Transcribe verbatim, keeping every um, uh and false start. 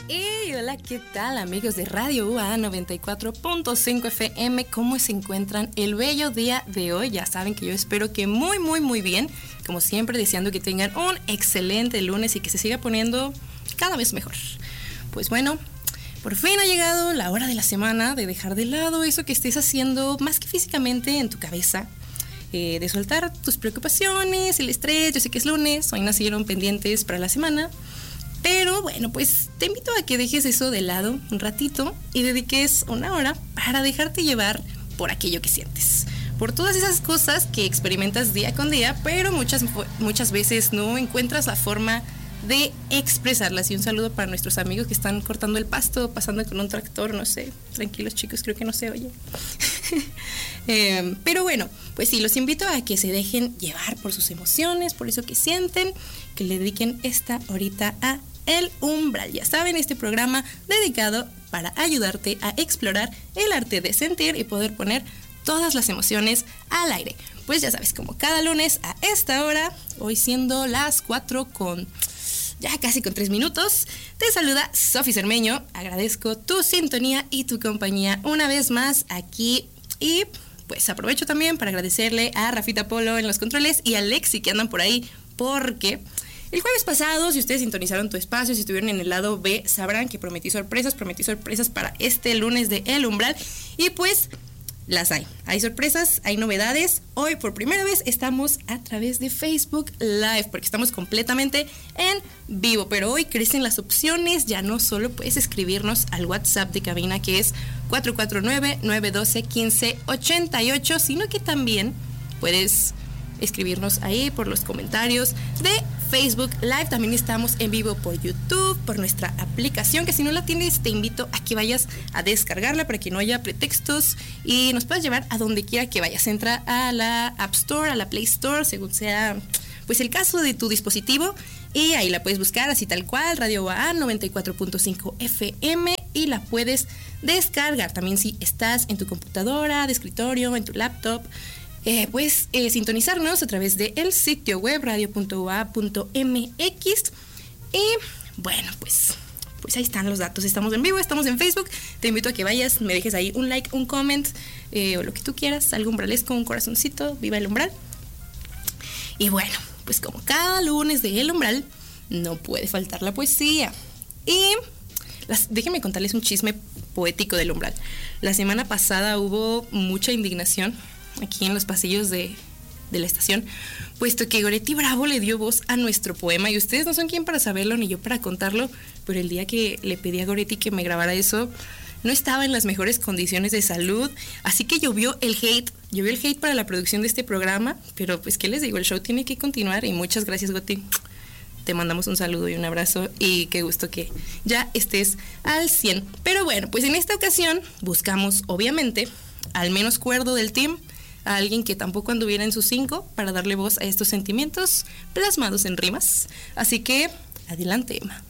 Hey, hola, ¿qué tal amigos de Radio U A noventa y cuatro punto cinco F M? ¿Cómo se encuentran el bello día de hoy? Ya saben que yo espero que muy, muy, muy bien. Como siempre, deseando que tengan un excelente lunes y que se siga poniendo cada vez mejor. Pues bueno, por fin ha llegado la hora de la semana de dejar de lado eso que estés haciendo más que físicamente en tu cabeza. Eh, de soltar tus preocupaciones, el estrés. Yo sé que es lunes, hoy nacieron pendientes para la semana. Pero bueno, pues te invito a que dejes eso de lado un ratito y dediques una hora para dejarte llevar por aquello que sientes. Por todas esas cosas que experimentas día con día, pero muchas, muchas veces no encuentras la forma de expresarlas. Y un saludo para nuestros amigos que están cortando el pasto, pasando con un tractor, no sé. Tranquilos chicos, creo que no se oye. eh, pero bueno, pues sí, los invito a que se dejen llevar por sus emociones, por eso que sienten, que le dediquen esta horita a El Umbral. Ya saben, este programa dedicado para ayudarte a explorar el arte de sentir y poder poner todas las emociones al aire. Pues ya sabes, como cada lunes a esta hora, hoy siendo las cuatro con... ya casi con tres minutos, te saluda Sofi Cermeño. Agradezco tu sintonía y tu compañía una vez más aquí. Y pues aprovecho también para agradecerle a Rafita Polo en los controles y a Lexi que andan por ahí, porque el jueves pasado, si ustedes sintonizaron tu espacio, si estuvieron en el lado B, sabrán que prometí sorpresas, prometí sorpresas para este lunes de El Umbral. Y pues las hay, hay sorpresas, hay novedades. Hoy por primera vez estamos a través de Facebook Live, porque estamos completamente en vivo, pero hoy crecen las opciones. Ya no solo puedes escribirnos al WhatsApp de cabina, que es cuatro cuatro nueve, nueve uno dos, uno cinco ocho ocho, sino que también puedes escribirnos ahí por los comentarios de Facebook Live. También estamos en vivo por YouTube, por nuestra aplicación, que si no la tienes te invito a que vayas a descargarla para que no haya pretextos y nos puedas llevar a donde quiera que vayas. Entra a la App Store, a la Play Store, según sea pues el caso de tu dispositivo, y ahí la puedes buscar así tal cual, Radio U A noventa y cuatro punto cinco F M, y la puedes descargar. También si estás en tu computadora de escritorio, en tu laptop, Eh, pues eh, sintonizarnos a través del sitio web radio punto u a punto m x. Y bueno, pues, pues ahí están los datos. Estamos en vivo, estamos en Facebook. Te invito a que vayas, me dejes ahí un like, un comment, eh, o lo que tú quieras, algo umbralesco, un corazoncito, viva el umbral. Y bueno, pues como cada lunes de El Umbral, no puede faltar la poesía. Y las, déjenme contarles un chisme poético del umbral. La semana pasada hubo mucha indignación aquí en los pasillos de, de la estación, puesto que Goretti Bravo le dio voz a nuestro poema, y ustedes no son quien para saberlo ni yo para contarlo, pero el día que le pedí a Goretti que me grabara eso, no estaba en las mejores condiciones de salud, así que llovió el hate, llovió el hate para la producción de este programa, pero pues qué les digo, el show tiene que continuar, y muchas gracias, Goti. Te mandamos un saludo y un abrazo, y qué gusto que ya estés al cien. Pero bueno, pues en esta ocasión buscamos, obviamente, al menos cuerdo del team, a alguien que tampoco anduviera en sus cinco, para darle voz a estos sentimientos plasmados en rimas. Así que, adelante, Emma.